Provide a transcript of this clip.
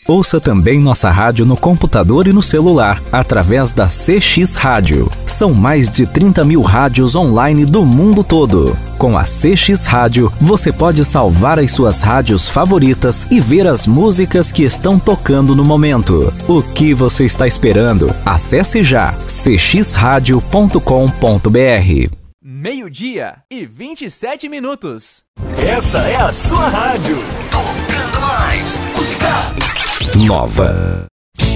Ouça também nossa rádio no computador e no celular, através da CX Rádio. São mais de 30 mil rádios online do mundo todo. Com a CX Rádio, você pode salvar as suas rádios favoritas e ver as músicas que estão tocando no momento. O que você está esperando? Acesse já cxradio.com.br. 12:27. Essa é a sua rádio. Tocando mais música Nova.